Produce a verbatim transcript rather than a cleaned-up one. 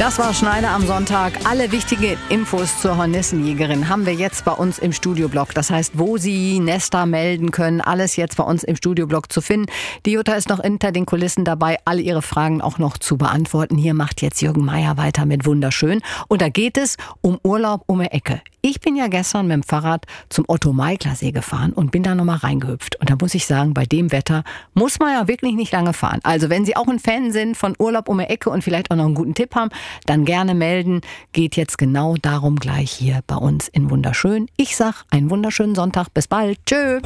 Das war Schneider am Sonntag. Alle wichtigen Infos zur Hornissenjägerin haben wir jetzt bei uns im Studioblock. Das heißt, wo Sie Nester melden können, alles jetzt bei uns im Studioblock zu finden. Die Jutta ist noch hinter den Kulissen dabei, alle Ihre Fragen auch noch zu beantworten. Hier macht jetzt Jürgen Meier weiter mit Wunderschön. Und da geht es um Urlaub um die Ecke. Ich bin ja gestern mit dem Fahrrad zum Otto-Meikler-See gefahren und bin da nochmal reingehüpft. Und da muss ich sagen, bei dem Wetter muss man ja wirklich nicht lange fahren. Also wenn Sie auch ein Fan sind von Urlaub um die Ecke und vielleicht auch noch einen guten Tipp haben, dann gerne melden. Geht jetzt genau darum gleich hier bei uns in Wunderschön. Ich sag einen wunderschönen Sonntag. Bis bald. Tschö.